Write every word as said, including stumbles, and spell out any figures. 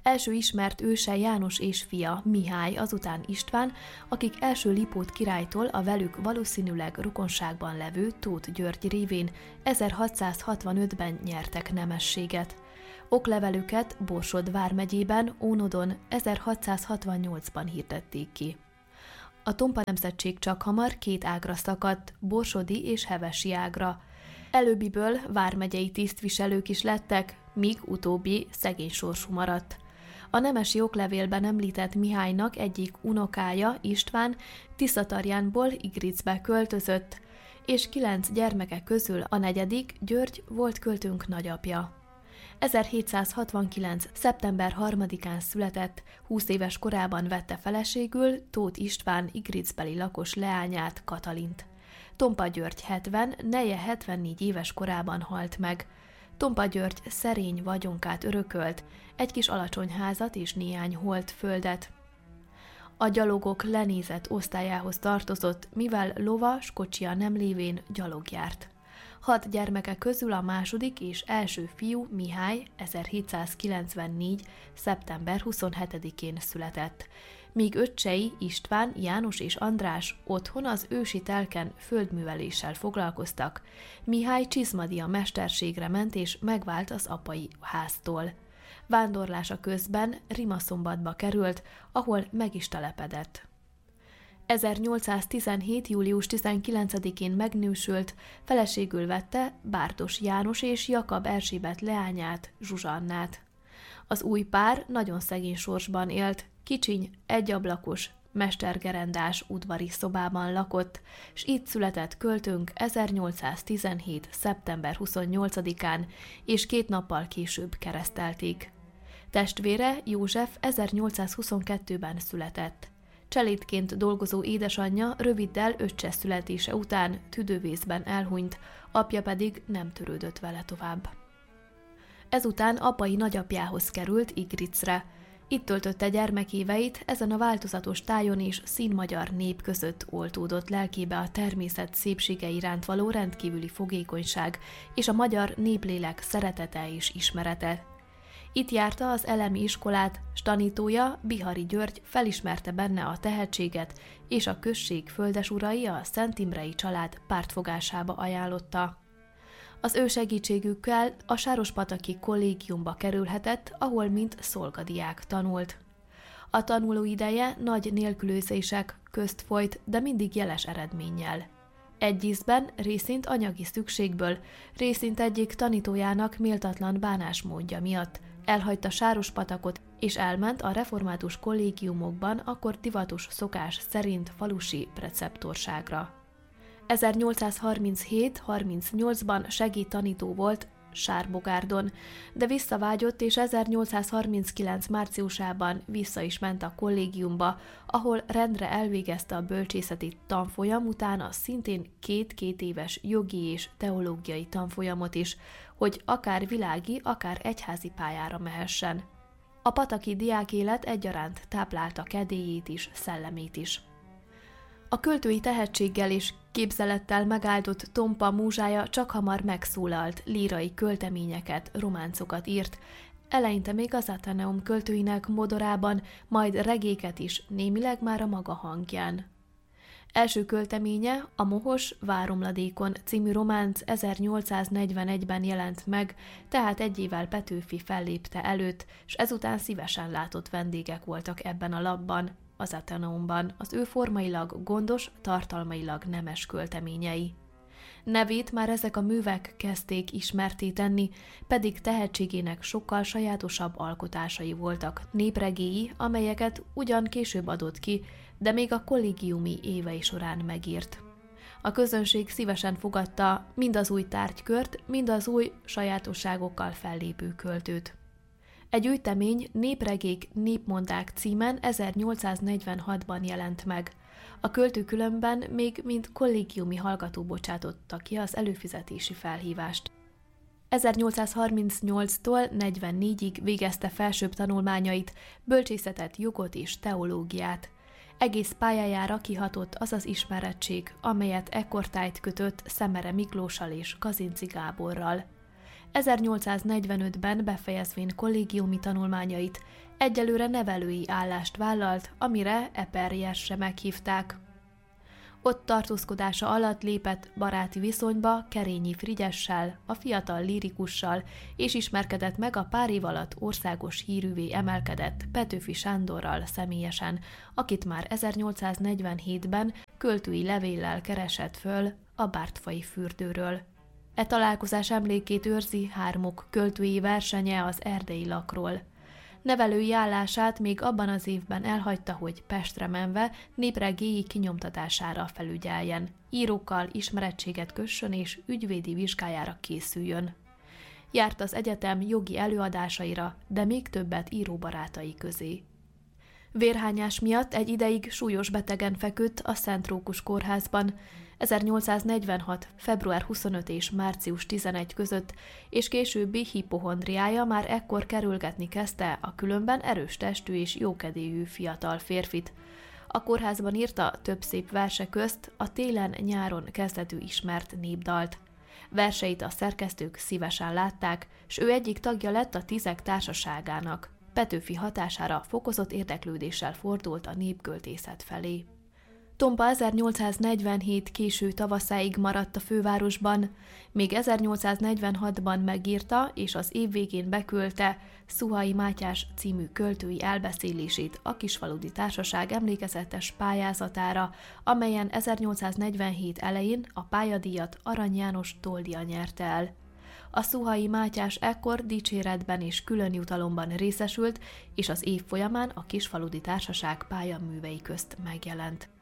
Első ismert őse János és fia, Mihály, azután István, akik első Lipót királytól a velük valószínűleg rokonságban levő Tóth György révén ezerhatszázhatvanötben nyertek nemességet. Oklevelüket Borsod vármegyében, Ónodon ezerhatszázhatvannyolcban hirdették ki. A Tompa nemzetség csakhamar két ágra szakadt, borsodi és hevesi ágra. Előbbiből vármegyei tisztviselők is lettek, míg utóbbi szegény sorsú maradt. A nemesi oklevélben említett Mihálynak egyik unokája, István, Tiszatarjánból Igricbe költözött, és kilenc gyermeke közül a negyedik, György volt költőnk nagyapja. ezerhétszázhatvankilenc. szeptember harmadikán született, húsz éves korában vette feleségül Tóth István igricbeli lakos leányát, Katalint. Tompa György hetven, neje hetvennégy éves korában halt meg. Tompa György szerény vagyonkát örökölt, egy kis alacsonyházat és néhány holt földet. A gyalogok lenézett osztályához tartozott, mivel lovas kocsia nem lévén gyalog járt. Hat gyermeke közül a második és első fiú, Mihály, ezerhétszázkilencvennégy. szeptember huszonhetedikén született, míg öccsei István, János és András otthon az ősi telken földműveléssel foglalkoztak. Mihály csizmadia mesterségre ment és megvált az apai háztól. Vándorlása közben Rimaszombatba került, ahol meg is telepedett. ezernyolcszáztizenhét. július tizenkilencedikén megnősült, feleségül vette Bárdos János és Jakab Erzsébet leányát, Zsuzsannát. Az új pár nagyon szegény sorsban élt, kicsiny, egyablakos, mestergerendás udvari szobában lakott, s itt született költőnk ezernyolcszáztizenhét. szeptember huszonnyolcadikán, és két nappal később keresztelték. Testvére József ezernyolcszázhuszonkettőben született. Cselédként dolgozó édesanyja röviddel öccse születése után tüdővészben elhunyt, apja pedig nem törődött vele tovább. Ezután apai nagyapjához került Igricre. Itt töltötte gyermekéveit, ezen a változatos tájon és színmagyar nép között oltódott lelkébe a természet szépsége iránt való rendkívüli fogékonyság és a magyar néplélek szeretete és ismerete. Itt járta az elemi iskolát, s tanítója, Bihari György felismerte benne a tehetséget, és a község földesurai a Szent Imrei család pártfogásába ajánlotta. Az ő segítségükkel a Sárospataki kollégiumba kerülhetett, ahol mint szolgadiák tanult. A tanuló ideje nagy nélkülözések közt folyt, de mindig jeles eredménnyel. Egy ízben részint anyagi szükségből, részint egyik tanítójának méltatlan bánásmódja miatt elhagyta Sárospatakot, és elment a református kollégiumokban akkor divatos szokás szerint falusi preceptorságra. ezernyolcszázharminchét harmincnyolcban segédtanító volt Sárbogárdon, de visszavágyott, és ezernyolcszázharminckilenc márciusában vissza is ment a kollégiumba, ahol rendre elvégezte a bölcsészeti tanfolyam után a szintén két-két éves jogi és teológiai tanfolyamot is, hogy akár világi, akár egyházi pályára mehessen. A pataki diákélet egyaránt táplálta kedélyét is, szellemét is. A költői tehetséggel és képzelettel megáldott Tompa múzsája csakhamar megszólalt, lírai költeményeket, románcokat írt, eleinte még az Athenaeum költőinek modorában, majd regéket is, némileg már a maga hangján. Első költeménye, a Mohos Váromladékon című románc ezernyolcszáznegyvenegyben jelent meg, tehát egy évvel Petőfi fellépte előtt, s ezután szívesen látott vendégek voltak ebben a lapban, az Athenaeumban, az ő formailag gondos, tartalmailag nemes költeményei. Nevét már ezek a művek kezdték ismertté tenni, pedig tehetségének sokkal sajátosabb alkotásai voltak, népregéi, amelyeket ugyan később adott ki, de még a kollégiumi évei során megírt. A közönség szívesen fogadta mind az új tárgykört, mind az új sajátosságokkal fellépő költőt. Egy gyűjtemény Népregék, népmondák címen ezernyolcszáznegyvenhatban jelent meg. A költő különben még mint kollégiumi hallgató bocsátotta ki az előfizetési felhívást. ezernyolcszázharmincnyolctól negyvennégyig végezte felsőbb tanulmányait, bölcsészetet, jogot és teológiát. Egész pályájára kihatott az az ismerettség, amelyet ekkortájt kötött Szemere Miklóssal és Kazinczy Gáborral. ezernyolcszáznegyvenötben befejezvén kollégiumi tanulmányait egyelőre nevelői állást vállalt, amire Eperjesre meghívták. Ott tartózkodása alatt lépett baráti viszonyba Kerényi Frigyessel, a fiatal lírikussal, és ismerkedett meg a pár év alatt országos hírűvé emelkedett Petőfi Sándorral személyesen, akit már ezernyolcszáznegyvenhétben költői levéllel keresett föl a Bártfai fürdőről. E találkozás emlékét őrzi hármuk költői versenye az erdélyi lakról. Nevelői állását még abban az évben elhagyta, hogy Pestre menve népregéi kinyomtatására felügyeljen, írókkal ismerettséget kössön és ügyvédi vizsgájára készüljön. Járt az egyetem jogi előadásaira, de még többet íróbarátai közé. Vérhányás miatt egy ideig súlyos betegen feküdt a Szent Rókus kórházban, ezernyolcszáznegyvenhat. február huszonötödike és március tizenegyedike között, és későbbi hipohondriája már ekkor kerülgetni kezdte a különben erős testű és jókedélyű fiatal férfit. A kórházban írta több szép verse közt a télen-nyáron kezdetű ismert népdalt. Verseit a szerkesztők szívesen látták, s ő egyik tagja lett a Tízek társaságának. Petőfi hatására fokozott érdeklődéssel fordult a népköltészet felé. Tompa ezernyolcszáznegyvenhét késő tavaszáig maradt a fővárosban, még ezernyolcszáznegyvenhatban megírta és az év végén beküldte Szuhai Mátyás című költői elbeszélését a Kisfaludy Társaság emlékezetes pályázatára, amelyen ezernyolcszáznegyvenhét elején a pályadíjat Arany János Toldia nyerte el. A Szuhai Mátyás ekkor dicséretben és külön jutalomban részesült, és az év folyamán a Kisfaludy Társaság pályaművei közt megjelent.